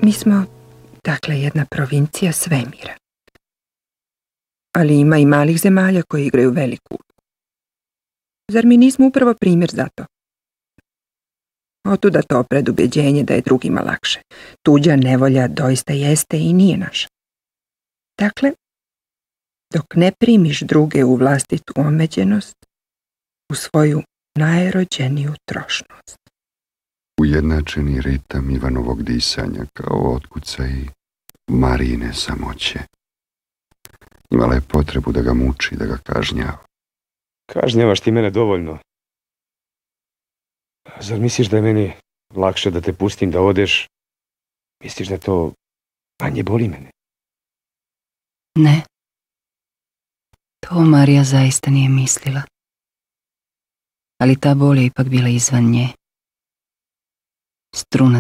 Mi smo, dakle, jedna provincija svemira. Ali ima i malih zemalja koje igraju veliku ulogu. Zar mi nismo upravo primjer za to? Otuda to predubjeđenje da je drugima lakše. Tuđa nevolja doista jeste i nije naša. Dakle, dok ne primiš druge u vlastitu omeđenost, u svoju najrođeniju trošnost. Ujednačeni ritam Ivanovog disanja kao otkucaj Marijine samoće. Imala je potrebu da ga muči, da ga kažnjava. Kažnjavaš ti mene dovoljno. Zar misliš da je meni lakše da te pustim da odeš? Misliš da to manje boli mene? Ne. To Marija zaista nije mislila. Ali ta bol je ipak bila izvan nje. Struna